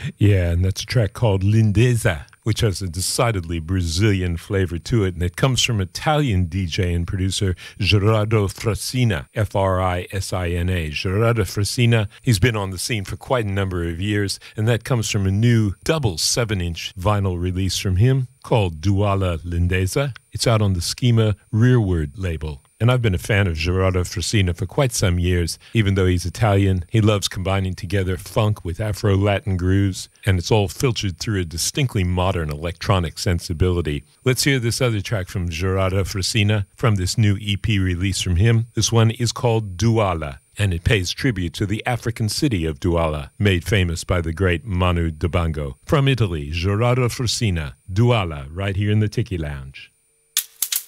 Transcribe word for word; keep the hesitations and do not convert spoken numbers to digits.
Yeah, and that's a track called Lindeza, which has a decidedly Brazilian flavor to it, and it comes from Italian D J and producer Gerardo Frasina, F R I S I N A. Gerardo Frasina, he's been on the scene for quite a number of years, and that comes from a new double seven-inch vinyl release from him called Duala Lindeza. It's out on the Schema Rearward label. And I've been a fan of Gerardo Frasina for quite some years. Even though he's Italian, he loves combining together funk with Afro-Latin grooves, and it's all filtered through a distinctly modern electronic sensibility. Let's hear this other track from Gerardo Frasina from this new E P release from him. This one is called Douala, and it pays tribute to the African city of Douala, made famous by the great Manu Dibango. From Italy, Gerardo Frasina, Douala, right here in the Tiki Lounge.